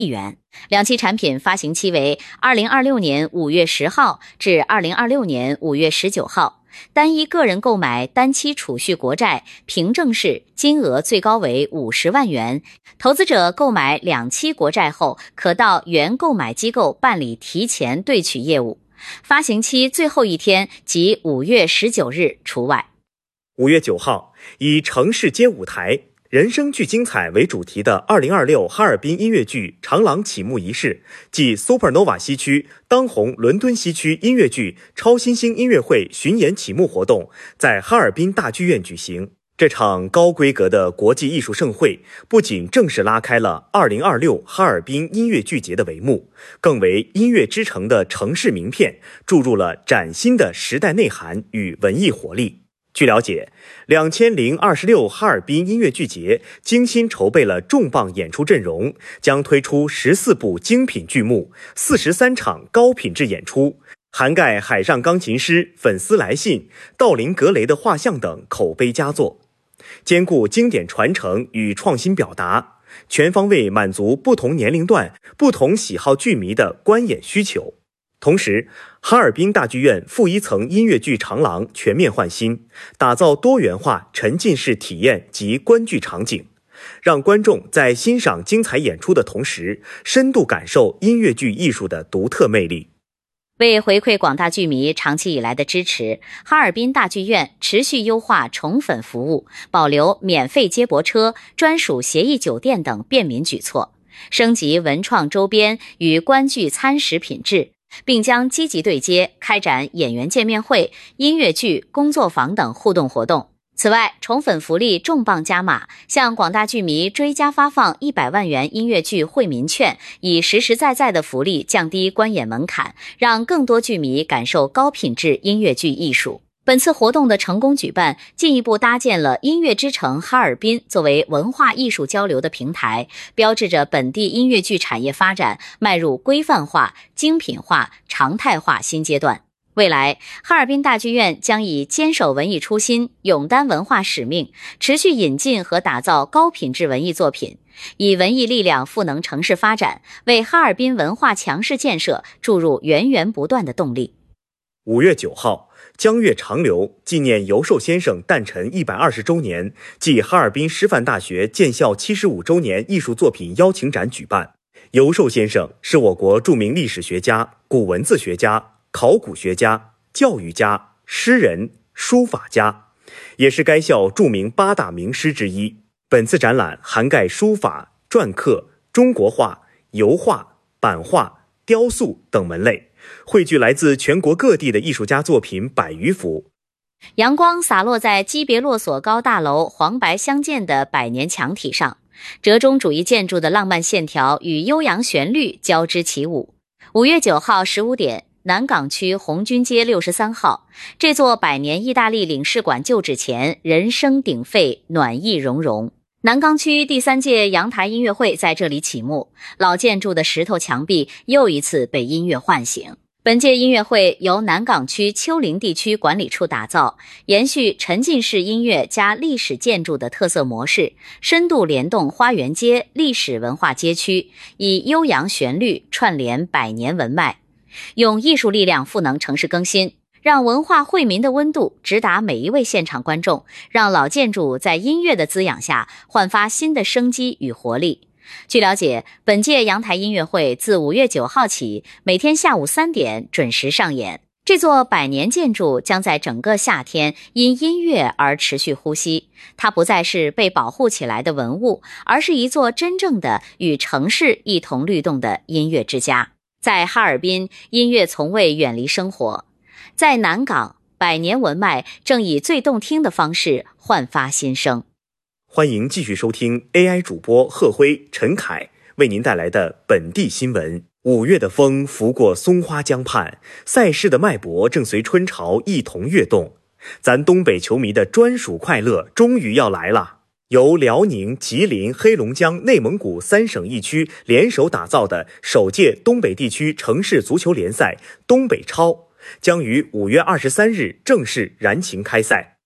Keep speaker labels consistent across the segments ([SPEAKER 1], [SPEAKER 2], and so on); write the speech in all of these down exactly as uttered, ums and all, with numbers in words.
[SPEAKER 1] 亿元。两期产品发行期为二零二六年五月十号至二零二六年五月十九号。单一个人购买单期储蓄国债，凭证式金额最高为五十万元。投资者购买两期国债后，可到原购买机构办理提前兑取业务。发行期最后一天即五月十九日除外。
[SPEAKER 2] 五月九号，以城市街舞台、人生剧精彩为主题的二零二六哈尔滨音乐剧长廊启幕仪式暨 Supernova 西区当红伦敦西区音乐剧超新星音乐会巡演启幕活动在哈尔滨大剧院举行。这场高规格的国际艺术盛会不仅正式拉开了二零二六哈尔滨音乐剧节的帷幕，更为音乐之城的城市名片注入了崭新的时代内涵与文艺活力。据了解，两千零二十六哈尔滨音乐剧节精心筹备了重磅演出阵容，将推出十四部精品剧目、四十三场高品质演出，涵盖《海上钢琴师》、《粉丝来信》、道林格雷的画像等口碑佳作，兼顾经典传承与创新表达，全方位满足不同年龄段、不同喜好剧迷的观演需求。同时，哈尔滨大剧院负一层音乐剧长廊全面换新，打造多元化沉浸式体验及观剧场景，让观众在欣赏精彩演出的同时，深度感受音乐剧艺术的独特魅力。
[SPEAKER 1] 为回馈广大剧迷长期以来的支持，哈尔滨大剧院持续优化宠粉服务，保留免费接驳车、专属协议酒店等便民举措，升级文创周边与观剧餐食品质，并将积极对接开展演员见面会、音乐剧、工作坊等互动活动。此外，宠粉福利重磅加码，向广大剧迷追加发放一百万元音乐剧惠民券，以实实在在的福利降低观演门槛，让更多剧迷感受高品质音乐剧艺术。本次活动的成功举办，进一步搭建了音乐之城哈尔滨作为文化艺术交流的平台，标志着本地音乐剧产业发展迈入规范化、精品化、常态化新阶段。未来，哈尔滨大剧院将以坚守文艺初心、勇担文化使命，持续引进和打造高品质文艺作品，以文艺力量赋能城市发展，为哈尔滨文化强势建设注入源源不断的动力。
[SPEAKER 2] 五月九号，江月长流纪念尤寿先生诞辰一百二十周年暨哈尔滨师范大学建校七十五周年艺术作品邀请展举办。尤寿先生是我国著名历史学家、古文字学家、考古学家、教育家、诗人、书法家，也是该校著名八大名师之一。本次展览涵盖书法、篆刻、中国画、油画、版画、雕塑等门类，汇聚来自全国各地的艺术家作品百余幅。
[SPEAKER 1] 阳光洒落在基别洛所高大楼黄白相间的百年墙体上，折中主义建筑的浪漫线条与悠扬旋律交织起舞。五月九号十五点，南岗区红军街六十三号，这座百年意大利领事馆旧址前，人声鼎沸，暖意融融。南岗区第三届阳台音乐会在这里启幕，老建筑的石头墙壁又一次被音乐唤醒。本届音乐会由南岗区丘陵地区管理处打造，延续沉浸式音乐加历史建筑的特色模式，深度联动花园街历史文化街区，以悠扬旋律串联百年文脉，用艺术力量赋能城市更新，让文化惠民的温度直达每一位现场观众，让老建筑在音乐的滋养下焕发新的生机与活力。据了解，本届阳台音乐会自五月九号起，每天下午三点准时上演。这座百年建筑将在整个夏天因音乐而持续呼吸，它不再是被保护起来的文物，而是一座真正的与城市一同律动的音乐之家。在哈尔滨，音乐从未远离生活；在南岗，百年文脉正以最动听的方式焕发新生。
[SPEAKER 2] 欢迎继续收听 A I 主播贺辉、陈凯为您带来的本地新闻。五月的风拂过松花江畔，赛事的脉搏正随春潮一同跃动。咱东北球迷的专属快乐终于要来了！由辽宁、吉林、黑龙江、内蒙古三省一区联手打造的首届东北地区城市足球联赛东北超，将于五月二十三日正式燃情开赛。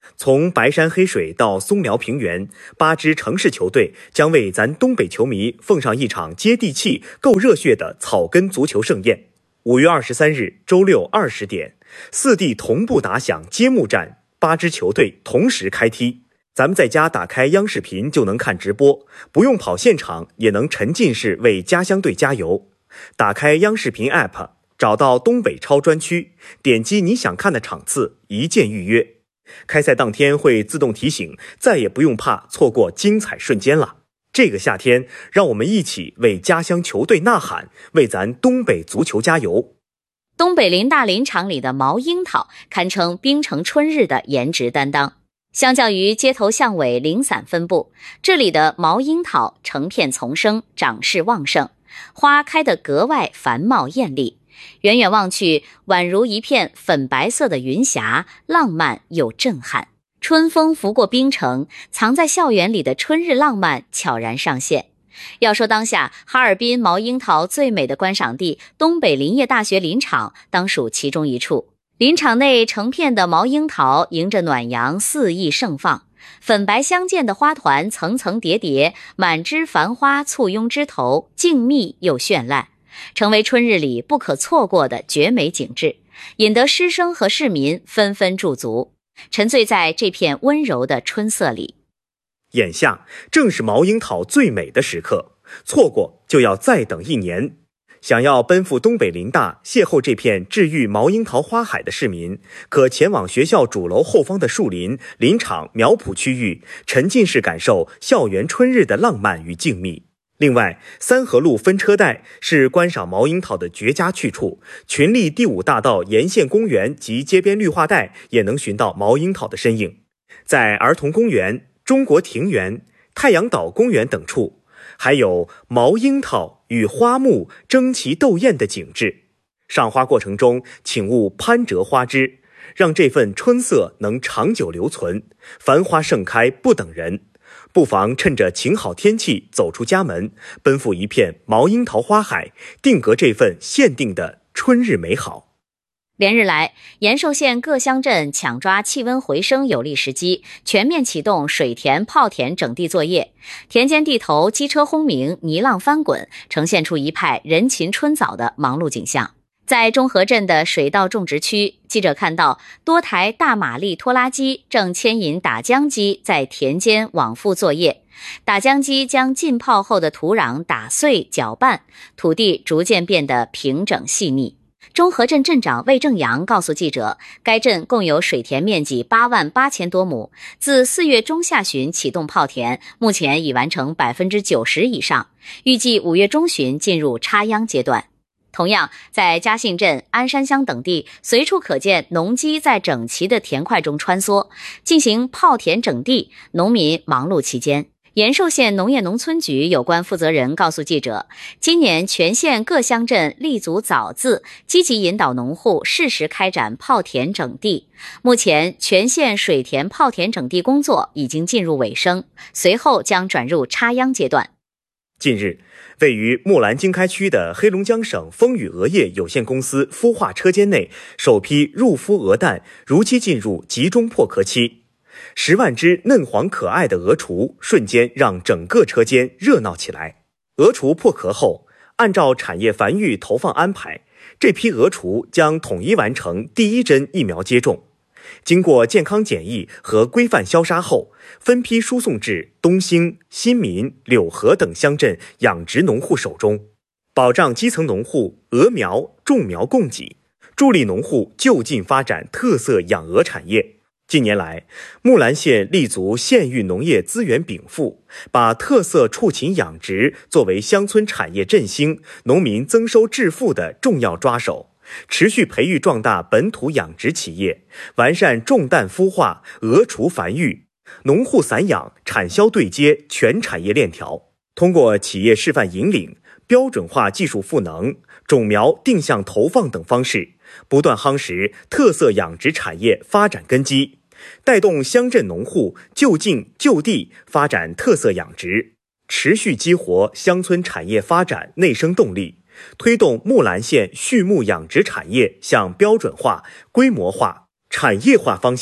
[SPEAKER 2] 从白山黑水到松辽平原，八支城市球队将为咱东北球迷奉上一场接地气、够热血的草根足球盛宴。五月二十三日周六二十点，四地同步打响揭幕战，八支球队同时开踢。咱们在家打开央视频就能看直播，不用跑现场也能沉浸式为家乡队加油。打开央视频 App， 找到东北超专区，点击你想看的场次，一键预约。开赛当天会自动提醒，再也不用怕错过精彩瞬间了。这个夏天，让我们一起为家乡球队呐喊，为咱东北足球加油。
[SPEAKER 1] 东北林大林场里的毛樱桃堪称冰城春日的颜值担当。相较于街头巷尾零散分布，这里的毛樱桃成片丛生，长势旺盛，花开得格外繁茂艳丽。远远望去，宛如一片粉白色的云霞，浪漫又震撼。春风拂过冰城，藏在校园里的春日浪漫悄然上线。要说当下哈尔滨毛樱桃最美的观赏地，东北林业大学林场当属其中一处。林场内成片的毛樱桃迎着暖阳肆意盛放，粉白相间的花团层层叠叠，满枝繁花簇拥枝头，静谧又绚烂，成为春日里不可错过的绝美景致，引得师生和市民纷纷驻足，沉醉在这片温柔的春色里。
[SPEAKER 2] 眼下正是毛樱桃最美的时刻，错过就要再等一年。想要奔赴东北林大邂逅这片治愈毛樱桃花海的市民，可前往学校主楼后方的树林、林场、苗圃区域，沉浸式感受校园春日的浪漫与静谧。另外，三河路分车带是观赏毛樱桃的绝佳去处，群力第五大道沿线公园及街边绿化带也能寻到毛樱桃的身影。在儿童公园、中国庭园、太阳岛公园等处，还有毛樱桃与花木争奇斗艳的景致。赏花过程中，请勿攀折花枝，让这份春色能长久留存。繁花盛开不等人，不妨趁着晴好天气走出家门，奔赴一片毛樱桃花海，定格这份限定的春日美好。
[SPEAKER 1] 连日来，延寿县各乡镇抢抓气温回升有利时机，全面启动水田泡田整地作业。田间地头机车轰鸣，泥浪翻滚，呈现出一派人勤春早的忙碌景象。在中和镇的水稻种植区，记者看到多台大马力拖拉机正牵引打浆机在田间往复作业。打浆机将浸泡后的土壤打碎搅拌，土地逐渐变得平整细腻。中和镇镇长魏正阳告诉记者，该镇共有水田面积八万八千多亩，自四月中下旬启动泡田，目前已完成百分之九十以上，预计五月中旬进入插秧阶段。同样，在嘉信镇、鞍山乡等地，随处可见农机在整齐的田块中穿梭，进行泡田整地，农民忙碌其间。延寿县农业农村局有关负责人告诉记者，今年全县各乡镇立足早自，积极引导农户适时开展泡田整地。目前全县水田泡田整地工作已经进入尾声，随后将转入插秧阶段。
[SPEAKER 2] 近日，位于木兰经开区的黑龙江省风雨鹅业有限公司孵化车间内，首批入孵鹅蛋如期进入集中破壳期。十万只嫩黄可爱的鹅雏瞬间让整个车间热闹起来。鹅雏破壳后，按照产业繁育投放安排，这批鹅雏将统一完成第一针疫苗接种。经过健康检疫和规范消杀后，分批输送至东兴、新民、柳河等乡镇养殖农户手中，保障基层农户鹅苗、种苗供给，助力农户就近发展特色养鹅产业。近年来，木兰县立足县域农业资源禀赋，把特色畜禽养殖作为乡村产业振兴、农民增收致富的重要抓手，持续培育壮大本土养殖企业，完善种蛋孵化、鹅雏繁育、农户散养、产销对接全产业链条。通过企业示范引领、标准化技术赋能、种苗定向投放等方式，不断夯实特色养殖产业发展根基，带动乡镇农户就近就地发展特色养殖，持续激活乡村产业发展内生动力，推动木兰县畜牧养殖产业向标准化、规模化、产业化方向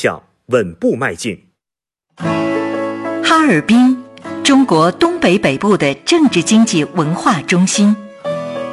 [SPEAKER 2] 稳步迈进。
[SPEAKER 3] 哈尔滨，中国东北北部的政治经济文化中心，